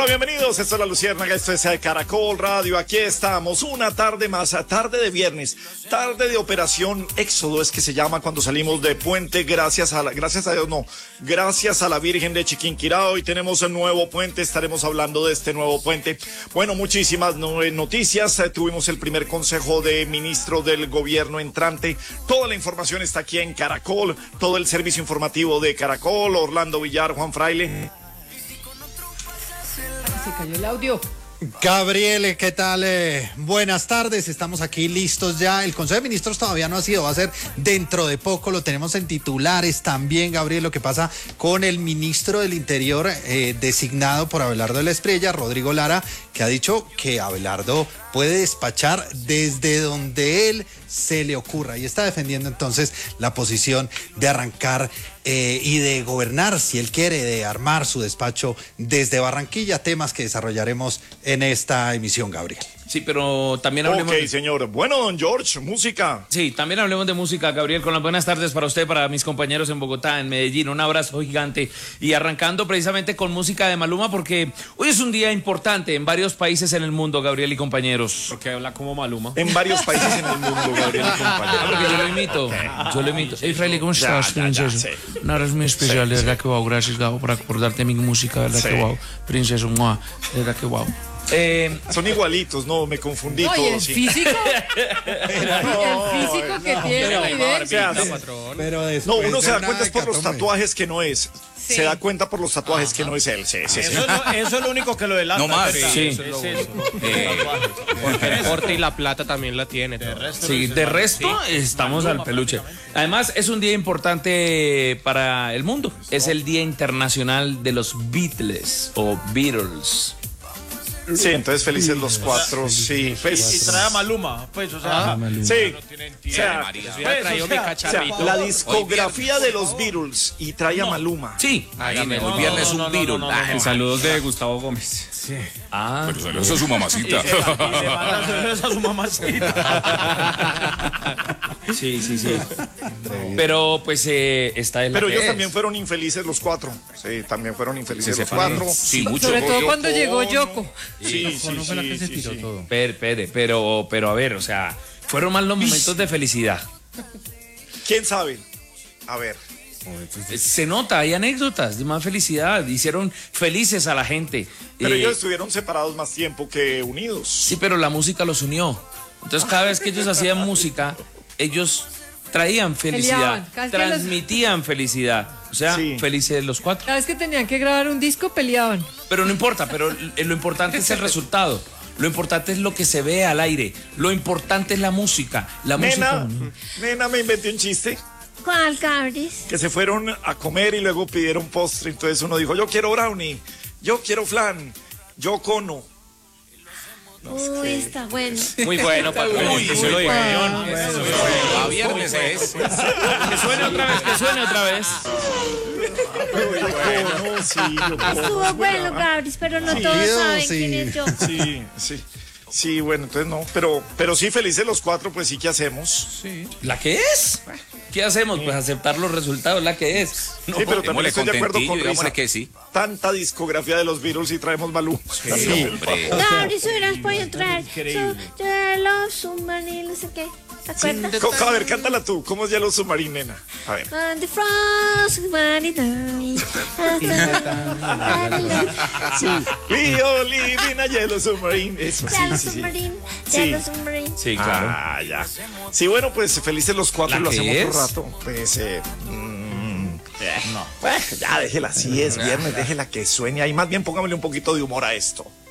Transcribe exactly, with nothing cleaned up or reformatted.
Hola, bienvenidos, esto es La Luciérnaga, esto es Caracol Radio, aquí estamos, una tarde más, tarde de viernes, tarde de Operación Éxodo, es que se llama cuando salimos de puente, gracias a la, gracias a Dios, no, gracias a la Virgen de Chiquinquirá. Hoy tenemos un nuevo puente, estaremos hablando de este nuevo puente. Bueno, muchísimas noticias, eh, tuvimos el primer consejo de ministro del gobierno entrante, toda la información está aquí en Caracol, todo el servicio informativo de Caracol, Orlando Villar, Juan Fraile. Se cayó el audio. Gabriel, ¿qué tal? Eh, buenas tardes, estamos aquí listos ya. El Consejo de Ministros todavía no ha sido, va a ser dentro de poco, lo tenemos en titulares también, Gabriel, lo que pasa con el ministro del Interior eh, designado por Abelardo de la Espriella, Rodrigo Lara, que ha dicho que Abelardo puede despachar desde donde él se le ocurra y está defendiendo entonces la posición de arrancar eh, y de gobernar, si él quiere, de armar su despacho desde Barranquilla, temas que desarrollaremos en esta emisión, Gabriel. Sí, pero también hablemos... Ok, de... señor. Bueno, don George, música. Sí, también hablemos de música, Gabriel, con las buenas tardes para usted, para mis compañeros en Bogotá, en Medellín. Un abrazo gigante. Y arrancando precisamente con música de Maluma, porque hoy es un día importante en varios países en el mundo, Gabriel y compañeros. Porque habla como Maluma. En varios países en el mundo, Gabriel y compañeros. Porque yo lo imito, yo lo imito. Hey, Fraile, ¿cómo estás? Ya, ya, ya, sí. Nada, es muy especial, de verdad que wow. Gracias, Gabo, por acordarte mi música, de verdad Sí. que wow. Princesa, mua, de verdad que wow. Eh, son igualitos, no, me confundí No, y todo. el Sí. físico, el físico que tiene, evidente. Pero, pero No, después uno de se da una cuenta es por los hecatombe. tatuajes que no es. Sí. Se da cuenta por los tatuajes Ajá. que no es él. Sí, sí, sí. Eso, es lo, eso es lo único que lo delata. No más. ¿verdad? Sí. Eso es lo Sí. único. Eh, Porque el corte y la plata también la tiene. De resto, Sí, de resto estamos al peluche. Además, es un día importante para el mundo. Es el Día Internacional de los Beatles o Beatles. Sí, entonces felices los cuatro, sí. Pues, Y trae a Maluma, pues, o sea, sí. o O sea, hubiera traído mi o sea, cacharrito. la discografía de los Beatles y trae a Maluma. Sí. Hágame, No, hoy viernes no, no, un no, virus. no, no, no, no. Saludos de Gustavo Gómez. Ah. Pero saludos a su mamacita. Y le manda saludos a su mamacita. Sí, sí, sí. Pero pues eh, está en la Pero que ellos es. también fueron infelices los cuatro. Sí, también fueron infelices Se los separaron. cuatro. Sí, mucho. Sobre todo cuando Yoko llegó Ono. Yoko. Sí, sí, ¿No fue la que sí, se sí, tiró sí. todo? Pero, pero, pero, pero a ver, o sea, fueron más los momentos de felicidad. ¿Quién sabe? A ver. Se nota, hay anécdotas de más felicidad. Hicieron felices a la gente. Pero Eh, ellos estuvieron separados más tiempo que unidos. Sí, pero la música los unió. Entonces, cada vez que ellos hacían música, ellos traían felicidad, Peleaban, casi que los- transmitían felicidad. O sea, Sí. felices los cuatro. Cada vez que tenían que grabar un disco, peleaban. Pero no importa, pero l- lo importante es el resultado. Lo importante es lo que se ve al aire. Lo importante es la música. La Nena, música. nena, me inventé un chiste. ¿Cuál, Cabris? Que se fueron a comer y luego pidieron postre. Entonces uno dijo, yo quiero brownie, yo quiero flan, yo cono. Uy, está bueno. Muy bueno, patrón. Uy, Que se lo diga. A viernes es. Que suene otra vez, que suene otra vez. Cono, sí, yo cono. Estuvo bueno, Cabris, pero no Sí, todos yo saben sí. quién es yo. Sí, sí. Sí, bueno, entonces no, pero, pero sí, felices los cuatro, pues sí, ¿qué hacemos? ¿La que es? ¿Qué hacemos? Pues aceptar los resultados, la que es. Sí, pero también Démosle estoy de acuerdo contentillo, con digámosle Risa. que sí. Tanta discografía de los Beatles y traemos Maluma. Sí, hombre. Cabris, hubieras podido traer su Yellow Submarine, no sé qué. ¿Te acuerdas? Co- A ver, cántala tú. ¿Cómo es Yellow Submarine, nena? A ver. On the frost, sunny night. Sí. We all live in a Yellow Submarine. Eso, sí, Yellow sí, sí. Submarine, Sí. Yellow Submarine. Sí, claro. Ah, ya. Sí, bueno, pues felices los cuatro, ¿La lo que hacemos es? un rato. Pues, eh, mm, no. Bueno, ya déjela así, es viernes, déjela que sueñe. Ahí más bien póngamele un poquito de humor a esto.